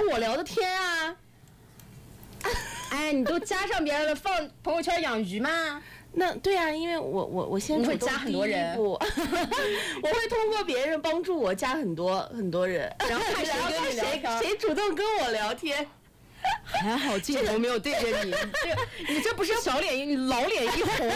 我聊的天啊。 哎，你都加上别人的放朋友圈养鱼吗？ 那对啊，因为我先会加很多人， 我会通过别人帮助我加很多人， 然后看谁跟你聊天， 谁主动跟我聊天。 还好镜头没有对着你，你这不是小脸，你老脸一红。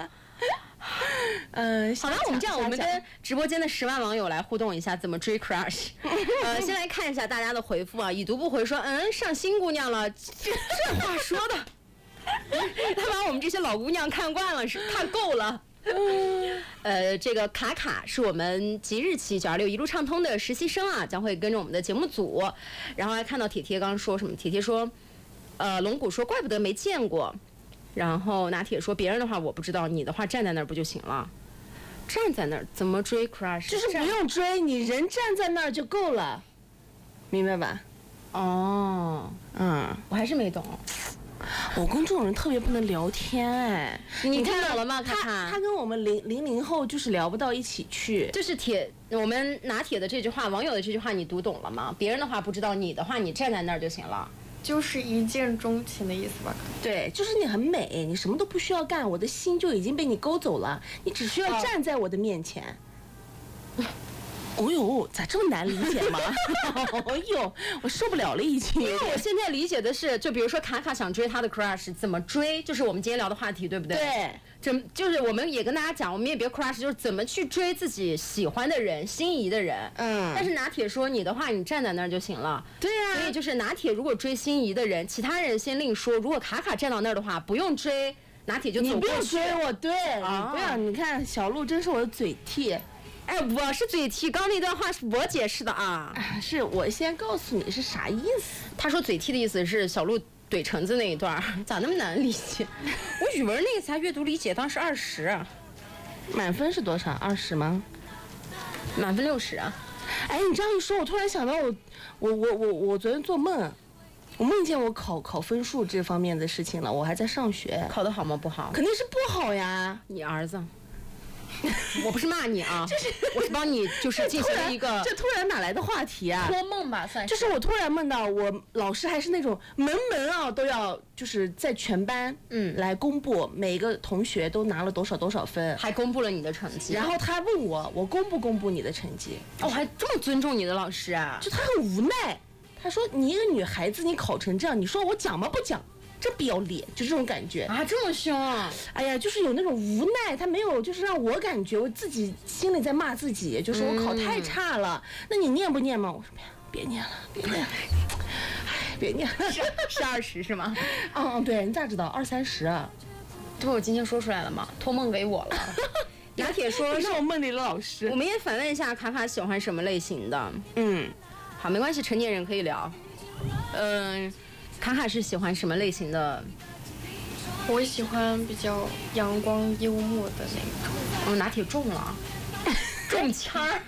好了，我们这样，我们跟直播间的10万网友来互动一下，怎么追 crush。先来看一下大家的回复啊，已读不回说，上新姑娘了，这话说的，他把我们这些老姑娘看惯了，是看够了。这个卡卡是我们即日起926一路畅通的实习生啊，将会跟着我们的节目组。然后还看到铁铁刚刚说什么，铁铁说，龙骨说怪不得没见过。然后拿铁说别人的话我不知道，你的话站在那儿不就行了？站在那儿怎么追 crush？ 就是不用追，你人站在那儿就够了，明白吧？ 哦，我还是没懂。 我跟这种人特别不能聊天哎， 你看懂了吗？ 他跟我们00后就是聊不到一起去。 就是我们拿铁的这句话，网友的这句话你读懂了吗？别人的话不知道，你的话你站在那儿就行了。 就是一见钟情的意思吧？ 对，就是你很美，你什么都不需要干，我的心就已经被你勾走了，你只需要站在我的面前。哦呦，咋这么难理解吗？哦呦，我受不了了已经。 因为我现在理解的是，就比如说卡卡想追他的 crush， 怎么追？就是我们今天聊的话题，对不对？ 对。 就是我们也跟大家讲，我们也别 crush， 就是怎么去追自己喜欢的人、心仪的人。但是拿铁说你的话，你站在那儿就行了。 对呀。 所以就是拿铁如果追心仪的人，其他人先另说。如果卡卡站到那儿的话，不用追，拿铁就走过去。 你不用追我，对，你不要。你看小鹿真是我的嘴替。 哎，我是嘴替，刚那段话是我解释的啊。 是我先告诉你是啥意思。 他说嘴替的意思是小鹿怼橙子那一段，咋那么难理解？我语文那个才阅读理解当时20， 满分是多少？20吗？ 满分60啊。 哎，你这样一说，我突然想到我昨天做梦，我梦见我考分数这方面的事情了。我还在上学， 考得好吗？不好， 肯定是不好呀。 你儿子。我不是骂你啊，我是帮你就是进行了一个， 这突然哪来的话题啊？ 托梦吧，算是。 就是我突然梦到我老师还是那种门啊都要就是在全班来公布每个同学都拿了多少分， 还公布了你的成绩。 然后他问我公不公布你的成绩？ 哦，还这么尊重你的老师啊？ 就他很无奈，他说你一个女孩子你考成这样，你说我讲吗？不讲。真不要脸，就这种感觉啊，这么凶啊！ 哎呀，就是有那种无奈，他没有，就是让我感觉我自己心里在骂自己，就是我考太差了。那你念不念吗？我说别念了，别念了，哎，别念了。 是20是吗？ 对，你咋知道20-30啊？ 这不我今天说出来了吗？托梦给我了。拿铁说是我梦里的老师。 我们也反问一下卡卡喜欢什么类型的？好，没关系，成年人可以聊。卡卡是喜欢什么类型的？ 我喜欢比较阳光幽默的那种。 拿铁中了，中签儿。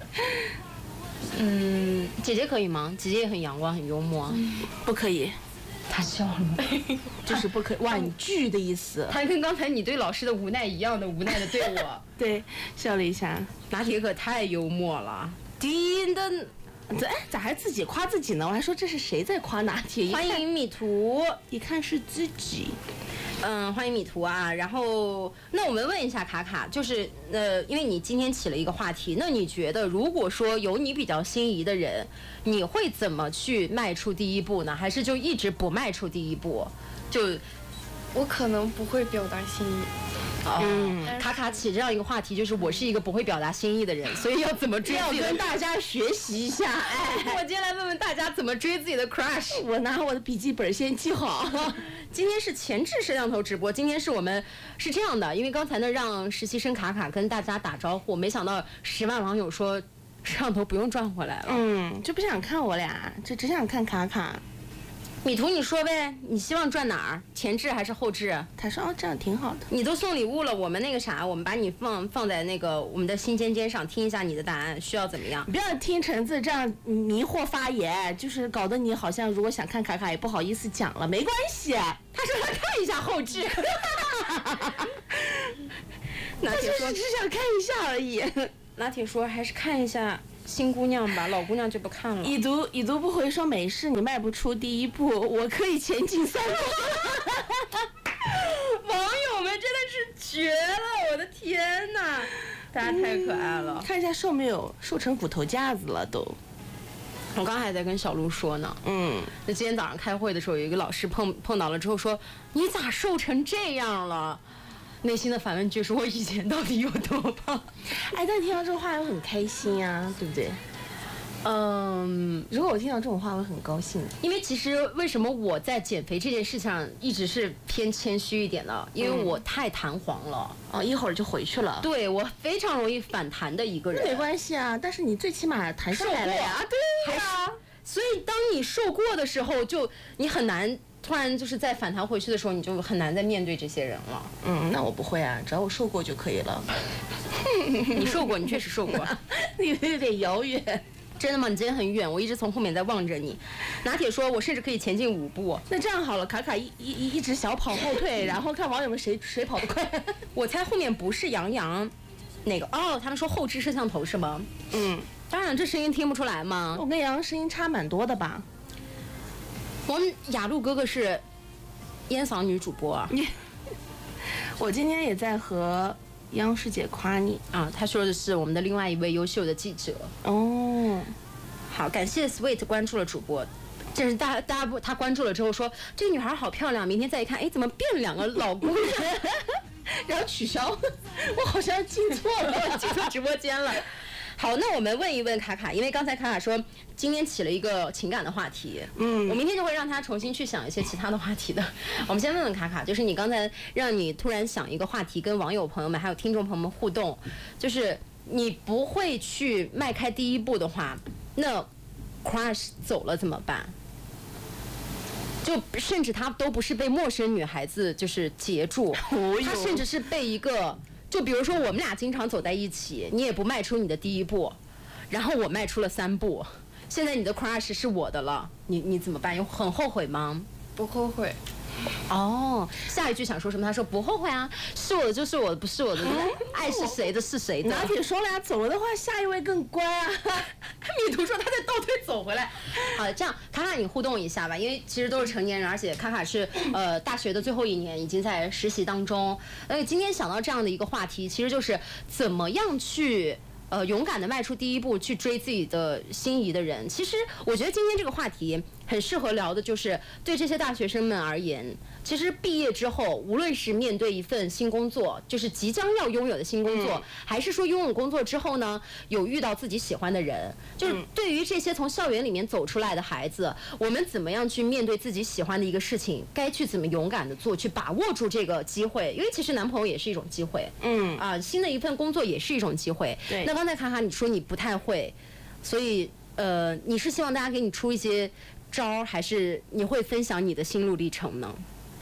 姐姐可以吗？姐姐也很阳光，很幽默。 不可以。 她笑了， 就是不可以，婉拒的意思。 她跟刚才你对老师的无奈一样的无奈的对我。 对，笑了一下。 拿铁可太幽默了。第一的。 咋还自己夸自己呢？我还说这是谁在夸拿铁？ 欢迎米图， 一看是自己。 欢迎米图啊。然后，那我们问一下卡卡，就是因为你今天起了一个话题，那你觉得如果说有你比较心仪的人，你会怎么去迈出第一步呢？还是就一直不迈出第一步？ 我可能不会表达心意。 卡卡起这样一个话题，就是我是一个不会表达心意的人，所以要怎么追自己的？ 要跟大家学习一下。 我今天来问问大家怎么追自己的 crush。 我拿我的笔记本先记好。 今天是前置摄像头直播，今天是我们是这样的，因为刚才呢让实习生卡卡跟大家打招呼，没想到10万网友说摄像头不用转回来了。 就不想看我俩，就只想看卡卡。 米图，你说呗，你希望转哪儿？前置还是后置？ 他说这样挺好的。 你都送礼物了，我们那个啥，我们把你放在那个我们的心尖尖上，听一下你的答案，需要怎么样？ 不要听橙子这样迷惑发言，就是搞得你好像如果想看卡卡也不好意思讲了。没关系， 他说他看一下后置。 拿铁说只想看一下而已。 拿铁说还是看一下新姑娘吧，老姑娘就不看了。 已读不回说没事，你迈不出第一步，我可以前进3步。 网友们真的是绝了，我的天哪，大家太可爱了。 看一下瘦没有，瘦成骨头架子了都。 我刚还在跟小鹿说呢，那今天早上开会的时候，有一个老师碰到了之后说，你咋瘦成这样了？内心的反问句是我以前到底有多胖？ 哎，但听到这话又很开心啊，对不对？如果我听到这种话，我会很高兴。 因为其实为什么我在减肥这件事上一直是偏谦虚一点的，因为我太弹簧了。 一会儿就回去了。 对，我非常容易反弹的一个人。 那没关系啊，但是你最起码弹下来了呀。 对呀。所以当你受过的时候，就你很难突然就是在反弹回去的时候，你就很难再面对这些人了。 那我不会啊，只要我受过就可以了。 你受过，你确实受过。 你有点遥远。 真的吗？你今天很远，我一直从后面在望着你。拿铁说，我甚至可以前进5步。 那这样好了，卡卡一直小跑后退，然后看网友们谁跑得快。 我猜后面不是杨洋，那个他们说后置摄像头是吗？当然，这声音听不出来吗？ 我跟杨洋声音差蛮多的吧？ 我们雅露哥哥是烟嗓女主播啊。 我今天也在和央视姐夸你啊，他说的是我们的另外一位优秀的记者。好，感谢 Sweet 关注了主播。这是大家他关注了之后说这个女孩好漂亮，明天再一看，哎，怎么变了2个老姑娘？ 然后取消，我好像进错了， 进错直播间了。好，那我们问一问卡卡，因为刚才卡卡说今天起了一个情感的话题，我明天就会让他重新去想一些其他的话题的。我们先问问卡卡，就是你刚才让你突然想一个话题跟网友朋友们还有听众朋友们互动，就是你不会去迈开第一步的话，那 crush 走了怎么办？就甚至他都不是被陌生女孩子就是截住，他甚至是被一个。就比如说我们俩经常走在一起，你也不迈出你的第一步，然后我迈出了3步，现在你的 crush 是我的了，你怎么办？有很后悔吗？ 不后悔。 下一句想说什么？他说不后悔啊，是我的就是我的，不是我的，爱是谁的是谁的。 拿铁说了呀，走了的话，下一位更乖啊。 米图说他在倒退走回来。好，这样卡卡你互动一下吧，因为其实都是成年人，而且卡卡是大学的最后1年，已经在实习当中。今天想到这样的一个话题，其实就是怎么样去。勇敢的迈出第一步去追自己的心仪的人。其实我觉得今天这个话题很适合聊的，就是对这些大学生们而言，其实毕业之后，无论是面对一份新工作，就是即将要拥有的新工作，还是说拥有工作之后呢，有遇到自己喜欢的人，就是对于这些从校园里面走出来的孩子，我们怎么样去面对自己喜欢的一个事情，该去怎么勇敢的做，去把握住这个机会，因为其实男朋友也是一种机会，新的一份工作也是一种机会。 对。 那刚才卡卡你说你不太会，所以你是希望大家给你出一些招，还是你会分享你的心路历程呢？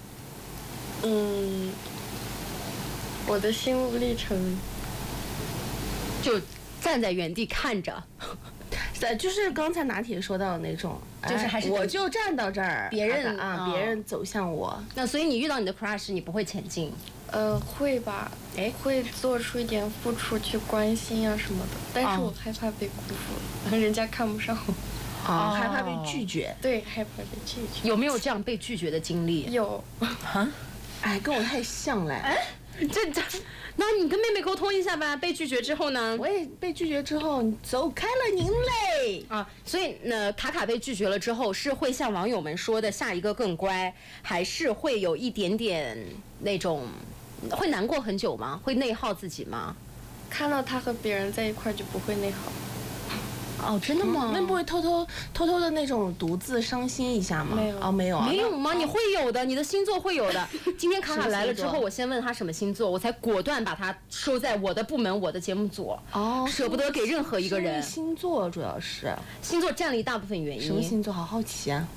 我的心路历程就站在原地看着， 就是刚才拿铁说到的那种， 就是还是我就站到这儿， 别人别人走向我。 那所以你遇到你的 crush， 你不会前进？ 会吧，会做出一点付出去关心啊什么的，但是我害怕被辜负，人家看不上我。 害怕被拒绝。 对，害怕被拒绝。 有没有这样被拒绝的经历？ 有。 跟我太像了。 那你跟妹妹沟通一下吧。被拒绝之后呢？ 我也被拒绝之后，走开了您嘞。 所以呢，卡卡被拒绝了之后，是会像网友们说的下一个更乖，还是会有一点点那种，会难过很久吗？会内耗自己吗？ 看到他和别人在一块就不会内耗。 真的吗？ 那不会偷偷的那种独自伤心一下吗？ 没有。 没有啊。 没有吗？你会有的，你的星座会有的。今天卡卡来了之后，我先问他什么星座，我才果断把他收在我的部门、我的节目组。舍不得给任何一个人。 星座主要是星座占了一大部分原因。 什么星座？好好奇啊。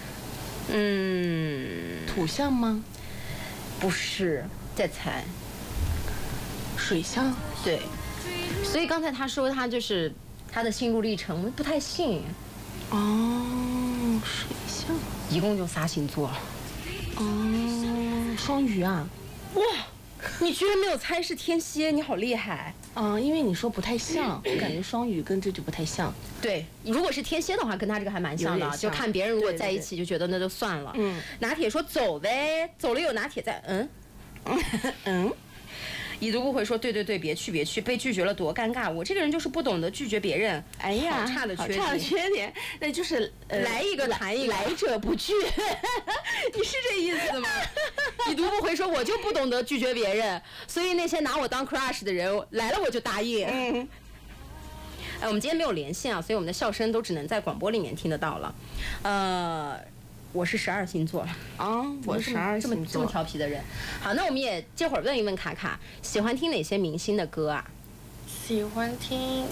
土象吗？ 不是，再猜。 水象。 对。所以刚才他说他就是他的心路历程，不太信。 水象。 一共就仨星座。 双鱼啊。 哇，你居然没有猜是天蝎，你好厉害。 因为你说不太像，我感觉双鱼跟这就不太像。 对，如果是天蝎的话，跟他这个还蛮像的，就看别人如果在一起就觉得那就算了。拿铁说走呗，走了有拿铁在，已读不回说对，别去，被拒绝了多尴尬。我这个人就是不懂得拒绝别人， 哎呀， 好差的缺点，那就是来一个谈一个， 来者不拒。 你是这意思吗？已读不回说我就不懂得拒绝别人，所以那些拿我当 crush 的人来了我就答应。我们今天没有连线啊，所以我们的笑声都只能在广播里面听得到了。我是12星座我是12星座， 这么调皮的人。好，那我们也这会儿问一问卡卡，喜欢听哪些明星的歌啊？ 喜欢听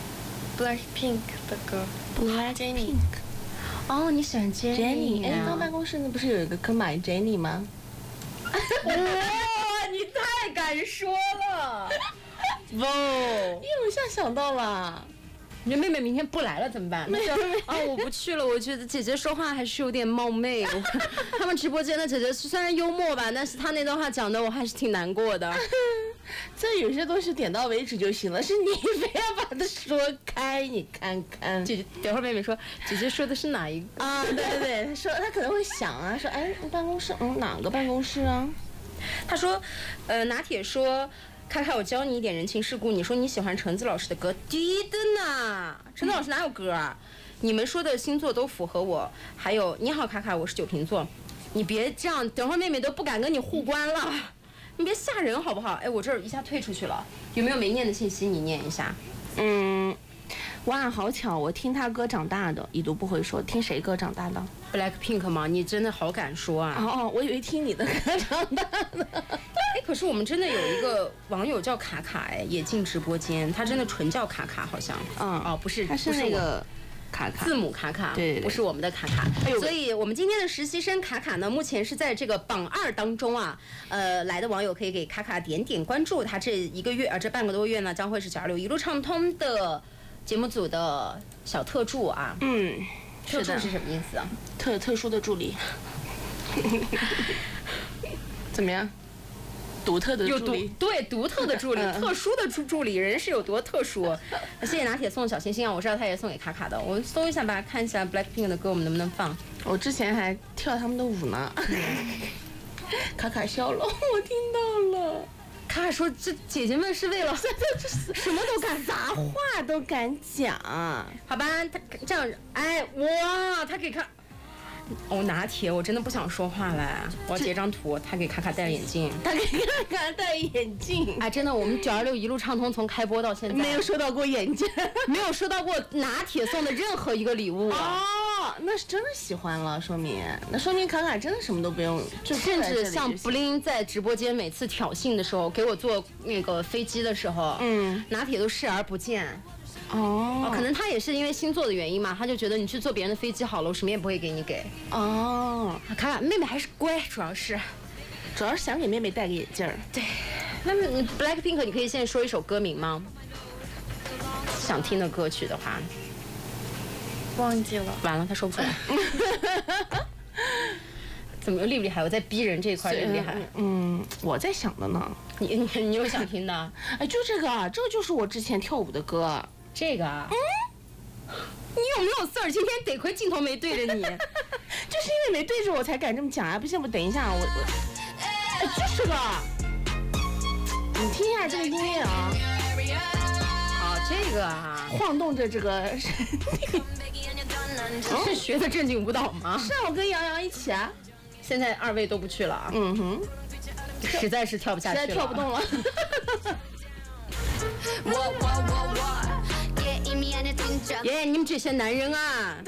Blackpink 的歌。 Blackpink。 你喜欢 Jennie？ 刚办公室那不是有一个坑买 Jennie 吗？ 哇，你太敢说了！哇， 你一下想到了。 你的妹妹明天不来了怎么办？我不去了。我觉得姐姐说话还是有点冒昧。他们直播间的姐姐虽然幽默吧，但是她那段话讲的我还是挺难过的。 这有些东西点到为止就行了，是你非要把它说开，你看看。 姐姐，等会儿妹妹说，姐姐说的是哪一个啊？对，她说她可能会想啊，说办公室，哪个办公室啊？ 她说，拿铁说。卡卡，我教你一点人情世故。你说你喜欢橙子老师的歌，低的呢？橙子老师哪有歌啊？你们说的星座都符合我。还有，你好，卡卡，我是9瓶座。你别这样，等会儿妹妹都不敢跟你互关了，你别吓人好不好？我这儿一下退出去了，有没有没念的信息？你念一下。 哇，好巧，我听他歌长大的。已读不回说，听谁歌长大的 ？Blackpink 吗？你真的好敢说啊！ 我以为听你的歌长大的。 可是我们真的有一个网友叫卡卡，也进直播间，他真的纯叫卡卡，好像。不是， 他是那个卡卡， 字母卡卡，对，不是我们的卡卡。所以我们今天的实习生卡卡呢，目前是在这个榜2当中啊。来的网友可以给卡卡点关注，他这1个月这半个多月呢，将会是926一路畅通的节目组的小特助啊。特助是什么意思啊？ 特殊的助理。怎么样？独特的助理， 对，独特的助理，特殊的助理人是有多特殊？谢谢拿铁送的小星星啊！我知道他也送给卡卡的，我搜一下吧，看一下 Blackpink 的歌我们能不能放。 我之前还跳他们的舞呢。卡卡笑了，我听到了。 卡卡说：“这姐姐们是为了什么都敢， 啥话都敢讲。” 好吧，他这样，哇，他给看。拿铁，我真的不想说话了。我要截张图，他给卡卡戴了眼镜， 他给卡卡戴眼镜。 真的，我们926一路畅通从开播到现在没有收到过眼镜， 没有收到过拿铁送的任何一个礼物。 那是真的喜欢了，说明卡卡真的什么都不用， 甚至像布林在直播间每次挑衅的时候，给我坐那个飞机的时候，拿铁都视而不见。可能他也是因为星座的原因嘛，他就觉得你去坐别人的飞机好了，我什么也不会给你给。卡卡妹妹还是乖，主要是想给妹妹戴个眼镜儿。 对，那么 Blackpink 你可以现在说一首歌名吗？想听的歌曲的话， 忘记了。 完了，他说不出来。怎么厉不厉害？我在逼人这一块厉不厉害？ 我在想的呢。 你有想听的？ 就这个就是我之前跳舞的歌。 这个你有没有事儿？今天得亏镜头没对着你，就是因为没对着我才敢这么讲啊！不信我等一下，就是个，你听一下这个音乐啊。 这个晃动着这个， 是学的正经舞蹈吗？ 是我跟杨洋一起啊。 现在2位都不去了啊。实在是跳不下去了， 实在跳不动了。 你们这些男人啊！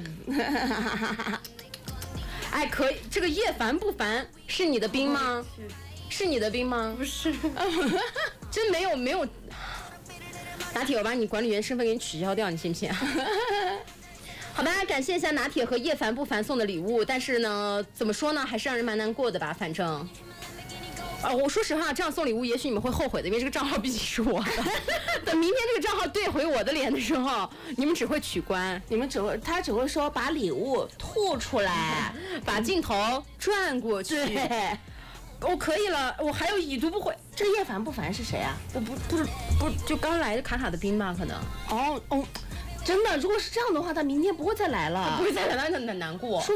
可以，这个叶烦不烦是你的兵吗？是你的兵吗？ 不是， 真没有。拿铁，我把你管理员身份给你取消掉，你信不信？好吧，感谢一下拿铁和叶烦不烦送的礼物，但是呢，怎么说呢，还是让人蛮难过的吧，反正。我说实话，这样送礼物也许你们会后悔的，因为这个账号毕竟是我的。等明天这个账号对回我的脸的时候，你们只会取关， 他只会说把礼物吐出来， 把镜头转过去。 我可以了，我还有已读不回。 这叶凡不凡是谁啊？ 我不就刚来的卡卡的兵吧？可能。 哦，真的，如果是这样的话，他明天不会再来了。 不会再来了，那难过。 除